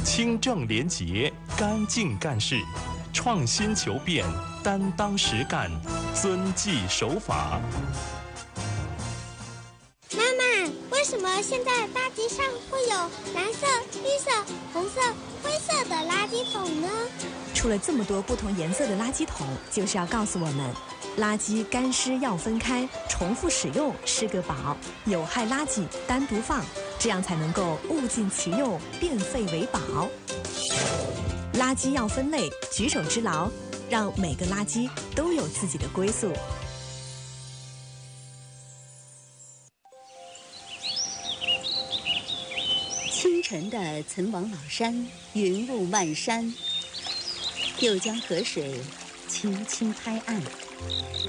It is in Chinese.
清正廉洁，干净干事，创新求变，担当实干，遵纪守法。 妈妈，为什么现在大街上会有蓝色、绿色、红色、灰色的垃圾桶呢？ 出了这么多不同颜色的垃圾桶，就是要告诉我们，垃圾干湿要分开，重复使用是个宝，有害垃圾单独放，这样才能够物尽其用，变废为宝。垃圾要分类，举手之劳，让每个垃圾都有自己的归宿。 清晨的岑王老山，云雾漫山，又将河水轻轻拍岸。